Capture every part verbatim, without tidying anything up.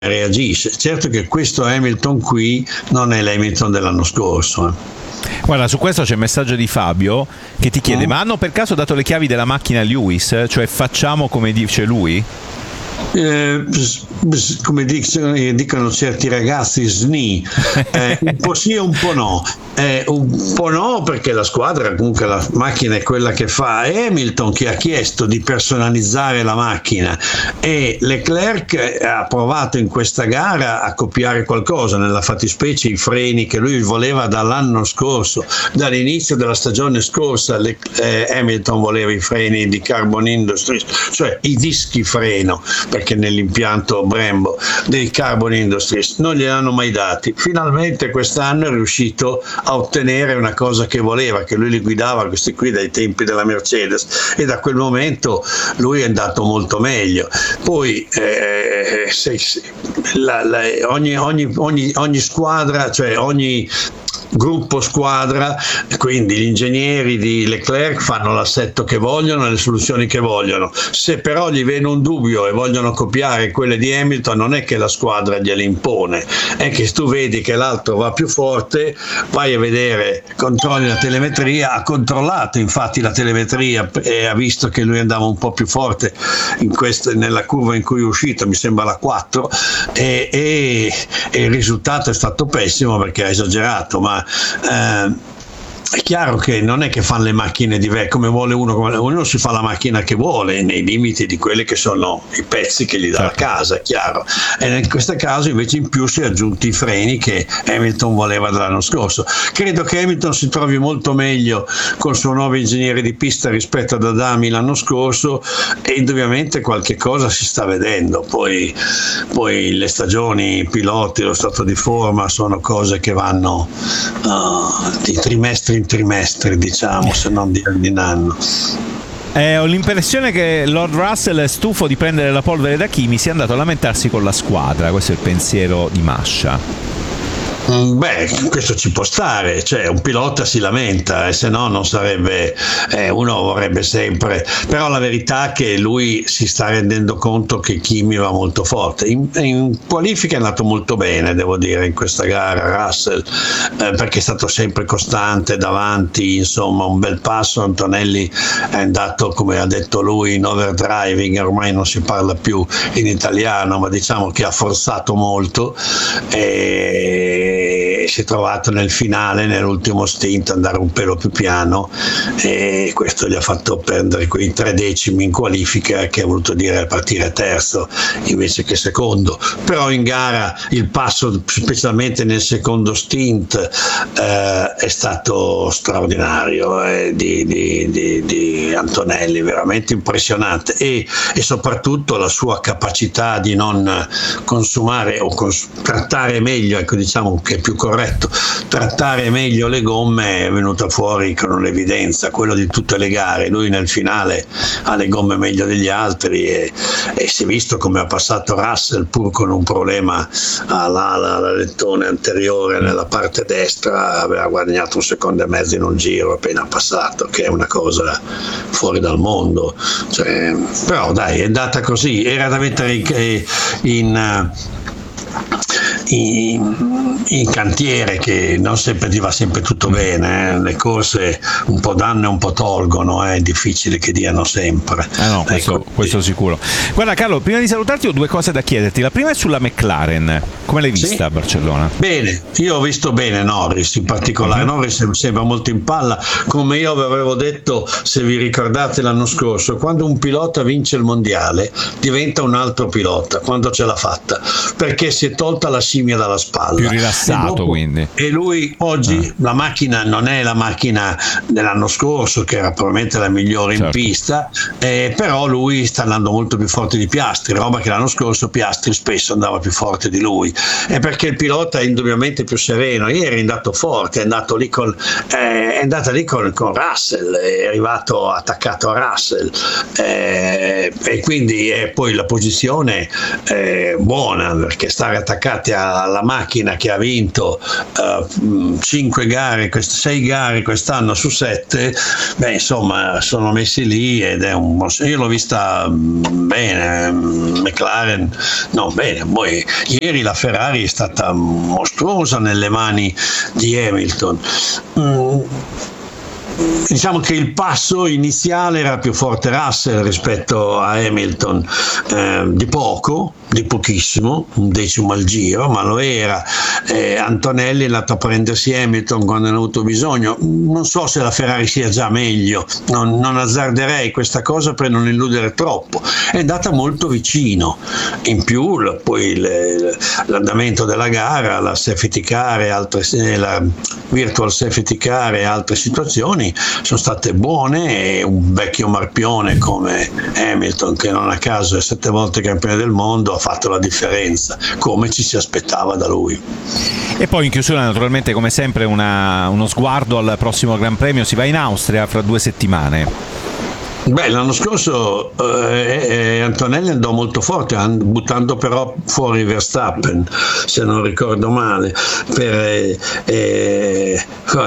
reagisce. Certo che questo Hamilton qui non è l'Hamilton dell'anno scorso. Eh. Guarda, su questo c'è un messaggio di Fabio che ti chiede: mm. ma hanno per caso dato le chiavi della macchina a Lewis? Cioè facciamo come dice lui? Eh, come dicono certi ragazzi, sni, eh, un po' sì e un po' no. Eh, un po' no, perché la squadra, comunque la macchina è quella che fa. È Hamilton che ha chiesto di personalizzare la macchina e Leclerc ha provato in questa gara a copiare qualcosa, nella fattispecie i freni che lui voleva dall'anno scorso, dall'inizio della stagione scorsa. Le, eh, Hamilton voleva i freni di Carbon Industries, cioè i dischi freno, perché nell'impianto Brembo dei Carbon Industries non glieli hanno mai dati. Finalmente quest'anno è riuscito a ottenere una cosa che voleva, che lui li guidava questi qui dai tempi della Mercedes, e da quel momento lui è andato molto meglio. Poi eh, se, se, la, la, ogni, ogni, ogni, ogni squadra, cioè ogni gruppo squadra, quindi gli ingegneri di Leclerc fanno l'assetto che vogliono, le soluzioni che vogliono. Se però gli viene un dubbio e vogliono copiare quelle di Hamilton, non è che la squadra gliele impone, è che se tu vedi che l'altro va più forte, vai a vedere, controlli la telemetria. Ha controllato infatti la telemetria e ha visto che lui andava un po' più forte in questa, nella curva in cui è uscito, mi sembra la quattro, e, e, e il risultato è stato pessimo perché ha esagerato, ma Eh, è chiaro che non è che fanno le macchine diverse come vuole uno, come uno si fa la macchina che vuole nei limiti di quelli che sono i pezzi che gli dà certo. la casa, è chiaro, e in questo caso invece in più si è aggiunti i freni che Hamilton voleva dall'anno scorso. Credo che Hamilton si trovi molto meglio col suo nuovo ingegnere di pista rispetto ad Adami l'anno scorso, e indubbiamente qualche cosa si sta vedendo. Poi, poi le stagioni, i piloti, lo stato di forma sono cose che vanno uh, di trimestre in trimestre, diciamo, se non di anno in anno. Eh, ho l'impressione che Lord Russell, stufo di prendere la polvere da Kimi, sia andato a lamentarsi con la squadra. Questo è il pensiero di Mascia. Beh, questo ci può stare, cioè un pilota si lamenta, e se no non sarebbe, eh, uno vorrebbe sempre, però la verità è che lui si sta rendendo conto che Kimi va molto forte. In, in qualifica è andato molto bene, devo dire, in questa gara Russell, eh, perché è stato sempre costante davanti, insomma un bel passo. Antonelli è andato, come ha detto lui, in overdriving, ormai non si parla più in italiano, ma diciamo che ha forzato molto e si è trovato nel finale, nell'ultimo stint, andare un pelo più piano, e questo gli ha fatto perdere quei tre decimi in qualifica, che ha voluto dire partire terzo invece che secondo. Però in gara il passo, specialmente nel secondo stint, eh, è stato straordinario, eh, di, di, di, di Antonelli, veramente impressionante, e, e soprattutto la sua capacità di non consumare o cons- trattare meglio, ecco, diciamo che è più corretto, trattare meglio le gomme, è venuta fuori con un'evidenza, quello di tutte le gare. Lui nel finale ha le gomme meglio degli altri, e, e si è visto come ha passato Russell, pur con un problema all'ala, all'alettone anteriore nella parte destra, aveva guadagnato un secondo e mezzo in un giro appena passato, che è una cosa fuori dal mondo, cioè, però dai, è andata così, era da mettere in, in In, in cantiere, che non sempre ti va sempre tutto bene, eh. Le corse un po' danno e un po' tolgono, eh. È difficile che diano sempre. Eh no, questo, ecco. questo sicuro. Guarda Carlo, prima di salutarti ho due cose da chiederti. La prima è sulla McLaren, come l'hai vista, sì, a Barcellona? Bene, io ho visto bene Norris in particolare. Mm-hmm. Norris sembra molto in palla, come io avevo detto, se vi ricordate l'anno scorso, quando un pilota vince il mondiale diventa un altro pilota, quando ce l'ha fatta, perché si è tolta la scimmia dalla spalla, più rilassato, e dopo, quindi e lui oggi ah. la macchina non è la macchina dell'anno scorso, che era probabilmente la migliore, certo, in pista, eh, però lui sta andando molto più forte di Piastri, roba che l'anno scorso Piastri spesso andava più forte di lui, è perché il pilota è indubbiamente più sereno. Ieri è andato forte, è andato lì con, eh, è andata lì con, con Russell, è arrivato attaccato a Russell, eh, e quindi è poi la posizione eh, buona, perché stare attaccati a la, la macchina che ha vinto uh, cinque gare, quest- sei gare quest'anno su sette, beh insomma sono messi lì ed è un io l'ho vista bene, McLaren no bene, poi ieri la Ferrari è stata mostruosa nelle mani di Hamilton. mm. Diciamo che il passo iniziale era più forte Russell rispetto a Hamilton, eh, di poco, di pochissimo, un decimo al giro, ma lo era. eh, Antonelli è andato a prendersi Hamilton quando ne ha avuto bisogno. Non so se la Ferrari sia già meglio, non, non azzarderei questa cosa per non illudere troppo. È andata molto vicino, in più poi le, l'andamento della gara, la safety car e altre, la virtual safety car e altre situazioni sono state buone, e un vecchio marpione come Hamilton, che non a caso è sette volte campione del mondo, ha fatto la differenza come ci si aspettava da lui. E poi in chiusura naturalmente come sempre una, uno sguardo al prossimo Gran Premio. Si va in Austria fra due settimane. Beh, l'anno scorso eh, eh, Antonelli andò molto forte, buttando però fuori Verstappen, se non ricordo male. Per, eh, eh,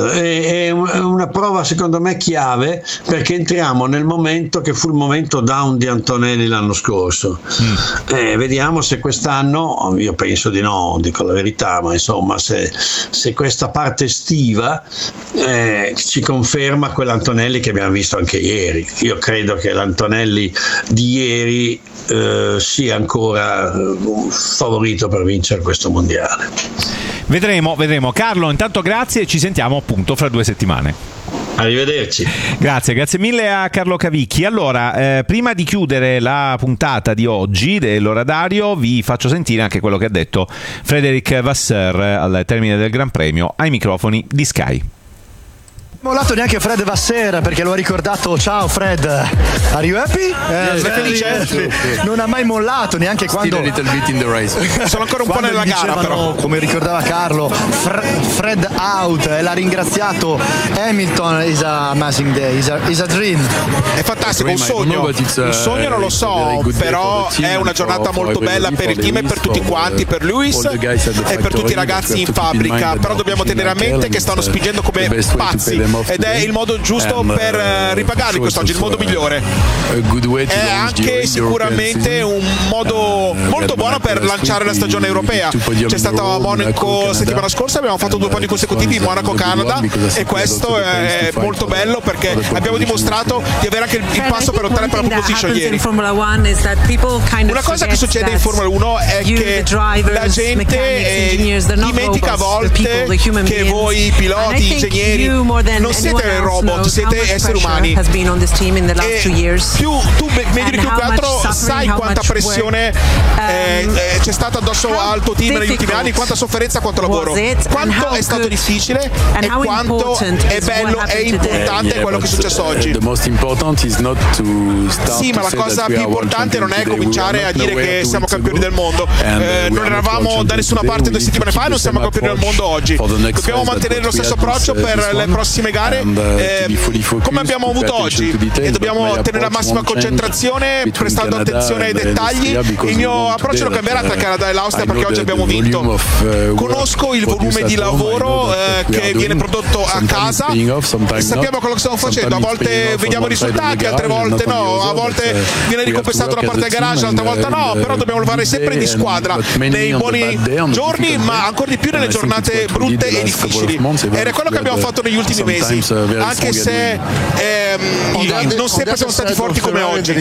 è una prova secondo me chiave, perché entriamo nel momento che fu il momento down di Antonelli l'anno scorso. Mm. Eh, vediamo se quest'anno, io penso di no, dico la verità, ma insomma se, se questa parte estiva eh, ci conferma quell'Antonelli che abbiamo visto anche ieri. Io credo che l'Antonelli di ieri eh, sia ancora un favorito per vincere questo mondiale. Vedremo, vedremo. Carlo, intanto grazie e ci sentiamo appunto fra due settimane. Arrivederci. Grazie, grazie mille a Carlo Cavicchi. Allora, eh, prima di chiudere la puntata di oggi dell'Oradario, vi faccio sentire anche quello che ha detto Frédéric Vasseur al termine del Gran Premio ai microfoni di Sky. Mollato neanche Fred Vasseur, perché lo ha ricordato. Ciao Fred, are you happy? Eh, sei felice? Sì, sì. Non ha mai mollato neanche quando Still a little bit in the race. Sono ancora un po' nella gara, però come ricordava Carlo, Fre- Fred out, e l'ha ringraziato Hamilton. Is a amazing day, is a, is a dream. È fantastico, un sogno un sogno non lo so, però è una giornata molto bella per il team e per tutti quanti, per Lewis e per tutti i ragazzi in fabbrica. Però dobbiamo tenere a mente che stanno spingendo come pazzi ed è il modo giusto per uh, ripagarli quest'oggi, il modo migliore. È anche sicuramente un modo molto buono per lanciare la stagione europea. C'è stato a Monaco settimana scorsa, abbiamo fatto due podi consecutivi in Monaco Canada, e questo è molto bello perché abbiamo dimostrato di avere anche il passo per lottare per la pole position ieri. Una cosa che succede in Formula uno è che la gente eh, dimentica a volte che voi piloti, ingegneri non siete robot, siete esseri umani, e più tu vedi di più che altro sai quanta pressione eh, eh, c'è stata addosso al tuo team negli ultimi anni, quanta sofferenza, quanto lavoro, quanto è stato difficile e quanto è bello e importante quello che è successo oggi. Sì, ma la cosa più importante non è cominciare a dire che siamo campioni del mondo. Eh, non eravamo da nessuna parte due settimane fa e non siamo campioni del mondo oggi. Dobbiamo mantenere lo stesso approccio per le prossime gare, eh, come abbiamo avuto oggi, e dobbiamo tenere la massima concentrazione, prestando attenzione ai dettagli. Il mio approccio non cambierà tra Canada e l'Austria, perché oggi abbiamo vinto. Conosco il volume di lavoro eh, che viene prodotto a casa e sappiamo quello che stiamo facendo. A volte vediamo i risultati, altre volte no, a volte viene ricompensato una parte del garage, altre volte no, però dobbiamo fare sempre di squadra nei buoni giorni, ma ancora di più nelle giornate brutte e difficili, ed è quello che abbiamo fatto negli ultimi mesi, anche se ehm, non sempre siamo stati forti come oggi.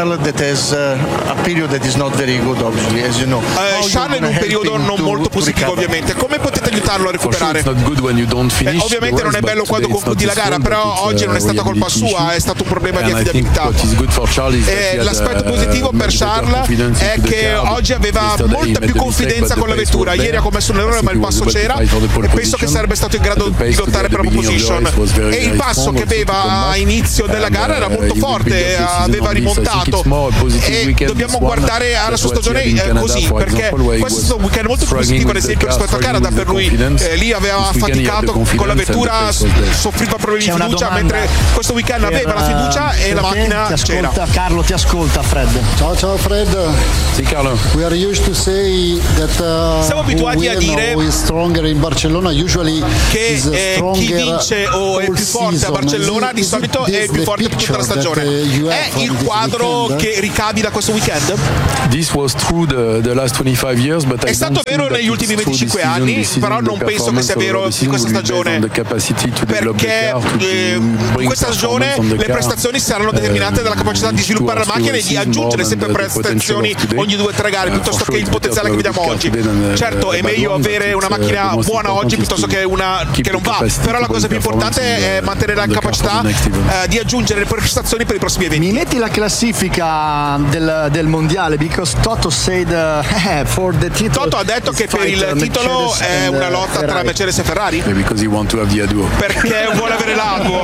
eh, Charles è in un periodo non molto positivo, ovviamente. Come potete aiutarlo a recuperare? Eh, ovviamente non è bello quando concludi la gara, però oggi non è stata colpa sua, è stato un problema di affidabilità. E l'aspetto positivo per Charles è che oggi aveva molta più confidenza con la vettura. Ieri ha commesso un errore, ma il passo c'era, e penso che sarebbe stato in grado di lottare per la pole position. E il passo che aveva a inizio della gara era molto forte, aveva rimontato, e dobbiamo guardare alla sua stagione così sì, perché questo è stato un weekend molto più positivo, ad esempio, rispetto a Canada. Per lui eh, lì aveva faticato con la vettura, soffriva problemi di fiducia, mentre questo weekend aveva la fiducia e la macchina c'era. Carlo ti ascolta, Fred. Ciao ciao Fred. Sì, Carlo. We are used to say that uh, siamo abituati a dire in Barcellona, che eh, chi vince o è più forte a Barcellona di solito è il più forte per tutta la stagione. È il quadro che ricavi da questo weekend? This was true the, the last twenty-five years, but è stato vero negli ultimi venticinque anni, però non penso che sia vero in questa stagione, perché eh, in questa stagione le prestazioni saranno determinate dalla capacità di sviluppare la macchina e di aggiungere sempre prestazioni ogni due o tre gare piuttosto che il potenziale che vediamo oggi. Certo, è meglio avere una macchina buona oggi piuttosto che una che non va, però la cosa più importante è mantenere la capacità eh, di aggiungere le prestazioni per i prossimi eventi. Mi metti la classifica del, del mondiale, because Toto said uh, for the title. Toto ha detto che per il titolo è una lotta tra Mercedes e Ferrari. Because he want to have the A duo. Perché vuole avere l'A duo.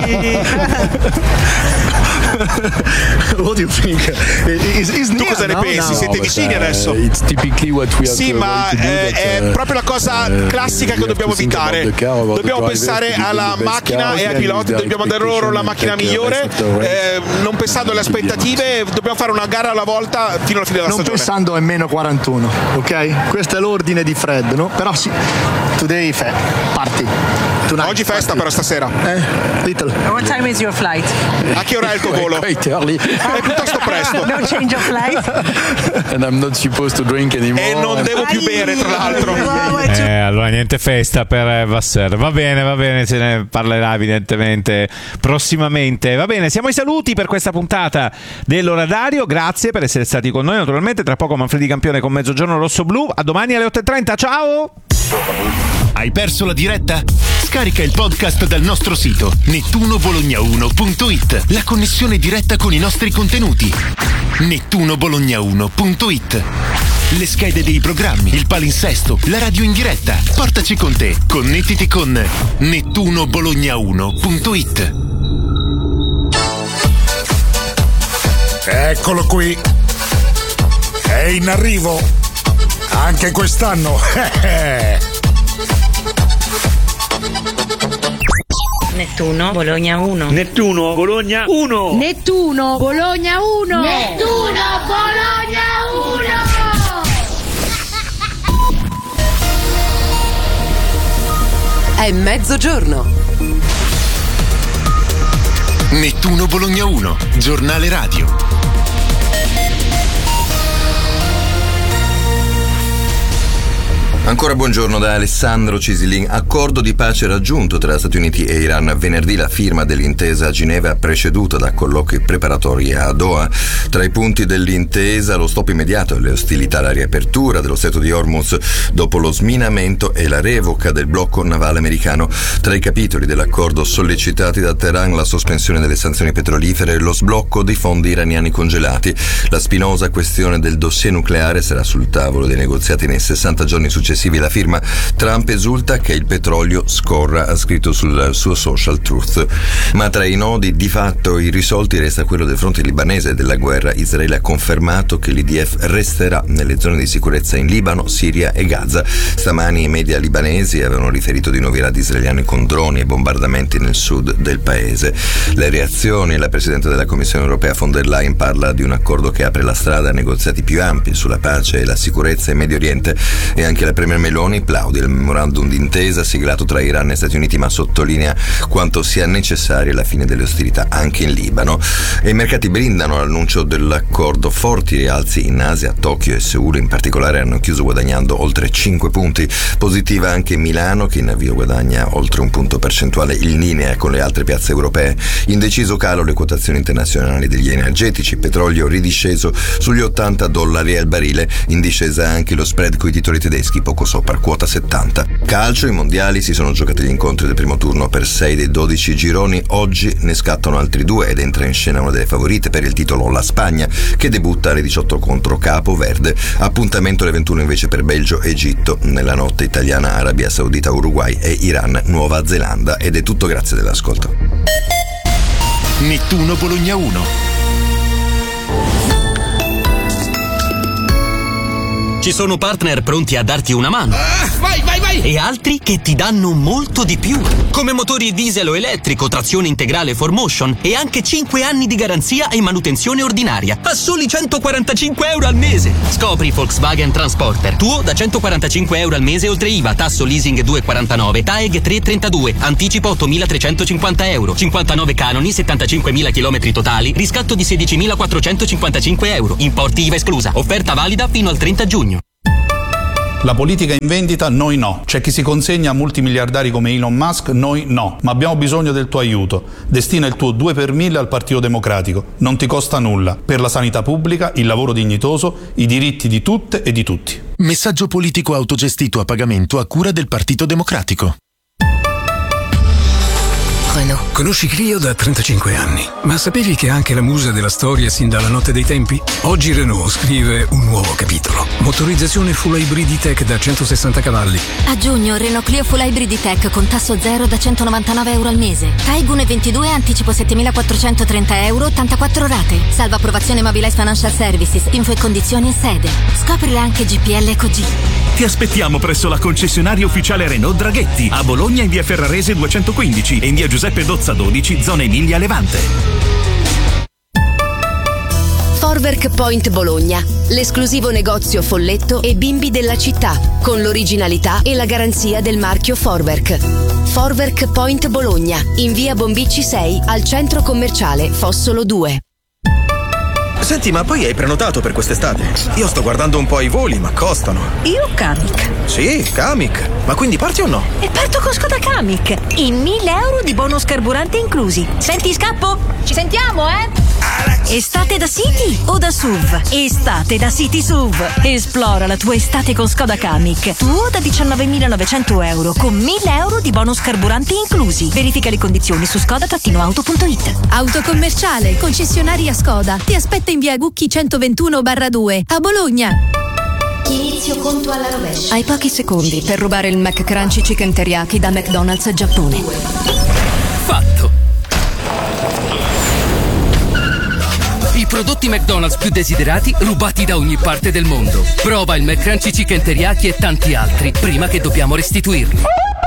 What do you think? Is, is tu cosa ne no? pensi? No, Siete no, vicini adesso? It's typically what we have sì, ma to eh, that, è uh, proprio la cosa classica che dobbiamo evitare. Dobbiamo pensare alla macchina e ai piloti, dobbiamo dare loro la macchina migliore, eh, non pensando alle aspettative, dobbiamo fare una gara alla volta fino alla fine della non stagione. Non pensando a meno quarantuno, ok? Questo è l'ordine di Fred, no? Però sì, today fe- party. Tonight, oggi festa party. Però stasera. Eh, little. What time is your flight? A che ora è il tuo volo? Quite early. È piuttosto presto. No change of flight. And I'm not supposed to drink anymore. E non devo più bere, tra l'altro. Eh, allora niente festa per Vasseur. Va bene, va bene, se ne parlerà evidentemente prossimamente. Va bene, siamo ai saluti per questa puntata dell'Orario. Grazie per essere stati con noi. Naturalmente tra poco Manfredi Campione con Mezzogiorno Rosso Blu. A domani alle otto e trenta. Ciao! Hai perso la diretta? Scarica il podcast dal nostro sito nettuno bologna uno punto it. La connessione diretta con i nostri contenuti. nettuno bologna uno punto it. Le schede dei programmi, il palinsesto, la radio in diretta. Portaci con te. Connettiti con nettuno bologna uno punto it. Eccolo qui. È in arrivo. Anche quest'anno. Nettuno Bologna uno. Nettuno Bologna uno. Nettuno Bologna uno. Nettuno Bologna uno. È mezzogiorno. Nettuno Bologna uno, giornale radio. Ancora buongiorno da Alessandro Cisilin. Accordo di pace raggiunto tra Stati Uniti e Iran. Venerdì la firma dell'intesa a Ginevra preceduta da colloqui preparatori a Doha. Tra i punti dell'intesa lo stop immediato alle ostilità, la riapertura dello stretto di Hormuz dopo lo sminamento e la revoca del blocco navale americano. Tra i capitoli dell'accordo sollecitati da Teheran la sospensione delle sanzioni petrolifere e lo sblocco dei fondi iraniani congelati. La spinosa questione del dossier nucleare sarà sul tavolo dei negoziati nei sessanta giorni successivi alla firma. Trump esulta che il petrolio scorra, ha scritto sul suo social Truth. Ma tra i nodi di fatto irrisolti resta quello del fronte libanese e della guerra. Israele ha confermato che l'I D F resterà nelle zone di sicurezza in Libano, Siria e Gaza. Stamani i media libanesi avevano riferito di nuovi raid israeliani con droni e bombardamenti nel sud del paese. Le reazioni: la Presidente della Commissione europea von der Leyen parla di un accordo che apre la strada a negoziati più ampi sulla pace e la sicurezza in Medio Oriente, e anche la Premier Meloni plaude il memorandum d'intesa siglato tra Iran e Stati Uniti, ma sottolinea quanto sia necessaria la fine delle ostilità anche in Libano. E i mercati brindano all'annuncio dell'accordo. Forti rialzi in Asia, Tokyo e Seul in particolare hanno chiuso guadagnando oltre cinque punti. Positiva anche Milano, che in avvio guadagna oltre un punto percentuale in linea con le altre piazze europee. Indeciso calo le quotazioni internazionali degli energetici, petrolio ridisceso sugli ottanta dollari al barile, in discesa anche lo spread coi titoli tedeschi poco sopra quota settanta. Calcio: i mondiali si sono giocati gli incontri del primo turno per sei dei dodici gironi. Oggi ne scattano altri due ed entra in scena una delle favorite per il titolo, la Spagna, che debutta alle diciotto contro Capo Verde. Appuntamento alle ventuno invece per Belgio Egitto. Nella notte italiana Arabia Saudita Uruguay e Iran Nuova Zelanda. Ed è tutto, grazie dell'ascolto. Nettuno Bologna uno. Ci sono partner pronti a darti una mano. Ah, vai, vai, vai! E altri che ti danno molto di più. Come motori diesel o elettrico, trazione integrale four motion e anche cinque anni di garanzia e manutenzione ordinaria. A soli centoquarantacinque euro al mese. Scopri Volkswagen Transporter. Tuo da centoquarantacinque euro al mese oltre I V A, tasso leasing due virgola quarantanove, T A E G tre virgola trentadue, anticipo ottomilatrecentocinquanta euro, cinquantanove canoni, settantacinquemila chilometri totali, riscatto di sedicimilaquattrocentocinquantacinque euro, importi I V A esclusa. Offerta valida fino al trenta giugno. La politica in vendita, noi no. C'è chi si consegna a multimiliardari come Elon Musk, noi no. Ma abbiamo bisogno del tuo aiuto. Destina il tuo due per mille al Partito Democratico. Non ti costa nulla. Per la sanità pubblica, il lavoro dignitoso, i diritti di tutte e di tutti. Messaggio politico autogestito a pagamento a cura del Partito Democratico. Renault. Conosci Clio da trentacinque anni, ma sapevi che è anche la musa della storia sin dalla notte dei tempi? Oggi Renault scrive un nuovo capitolo. Motorizzazione full hybrid E-Tech da centosessanta cavalli. A giugno Renault Clio full hybrid E-Tech con tasso zero da centonovantanove euro al mese. Taigun ventidue, anticipo settemilaquattrocentotrenta euro, ottantaquattro rate. Salva approvazione Mobilize Financial Services. Info e condizioni in sede. Scoprile anche G P L Ecog. Ti aspettiamo presso la concessionaria ufficiale Renault Draghetti, a Bologna in via Ferrarese duecentoquindici e in via Giuseppe Dozza dodici, zona Emilia Levante. Forwerk Point Bologna, l'esclusivo negozio folletto e bimbi della città, con l'originalità e la garanzia del marchio Forwerk. Forwerk Point Bologna, in via Bombicci sei, al centro commerciale Fossolo due. Senti, ma poi hai prenotato per quest'estate? Io sto guardando un po' i voli, ma costano. Io Kamiq. Sì, Kamiq. Ma quindi parti o no? E parto con Skoda Kamiq. In mille euro di bonus carburante inclusi. Senti, scappo? Ci sentiamo, eh? Estate da City o da S U V? Estate da City S U V. Esplora la tua estate con Skoda Kamiq. Tuo da diciannovemilanovecento euro con mille euro di bonus carburanti inclusi. Verifica le condizioni su skoda auto punto it. Autocommerciale, concessionaria Skoda. Ti aspetta in via Gucchi centoventuno barra due a Bologna. Inizio conto alla rovescia. Hai pochi secondi per rubare il McCrunchy Chicken Teriyaki da McDonald's Giappone. Fatto. I prodotti McDonald's più desiderati rubati da ogni parte del mondo. Prova il McCrunchy Chicken Teriyaki e tanti altri prima che dobbiamo restituirli.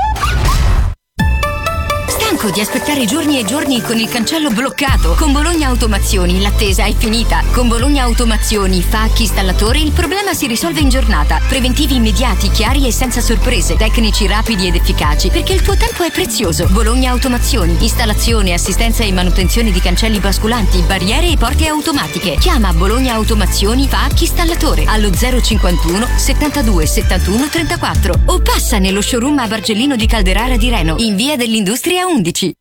Stanco di aspettare giorni e giorni con il cancello bloccato? Con Bologna Automazioni l'attesa è finita. Con Bologna Automazioni, Facchi, installatore, il problema si risolve in giornata. Preventivi immediati, chiari e senza sorprese. Tecnici rapidi ed efficaci, perché il tuo tempo è prezioso. Bologna Automazioni, installazione, assistenza e manutenzione di cancelli basculanti, barriere e porte automatiche. Chiama Bologna Automazioni, Facchi, installatore allo zero cinquantuno settantadue settantuno trentaquattro o passa nello showroom a Bargellino di Calderara di Reno, in via dell'Industria undici.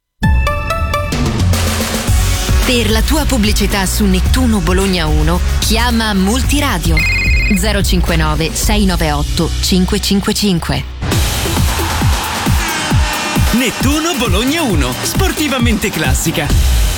Per la tua pubblicità su Nettuno Bologna uno, chiama Multiradio zero cinquantanove sei novantaotto cinquecentocinquantacinque. Nettuno Bologna uno, sportivamente classica.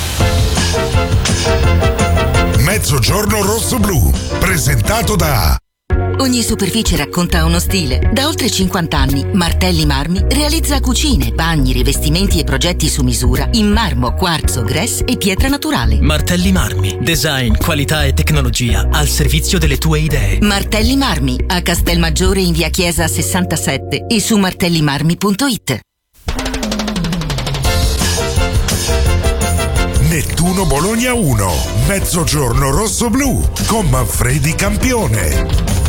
Mezzogiorno rosso-blu, presentato da... Ogni superficie racconta uno stile. Da oltre cinquanta anni, Martelli Marmi realizza cucine, bagni, rivestimenti e progetti su misura in marmo, quarzo, grès e pietra naturale. Martelli Marmi, design, qualità e tecnologia al servizio delle tue idee. Martelli Marmi, a Castelmaggiore in via Chiesa sessantasette e su martellimarmi punto it. Nettuno Bologna uno, Mezzogiorno rosso-blu con Manfredi campione.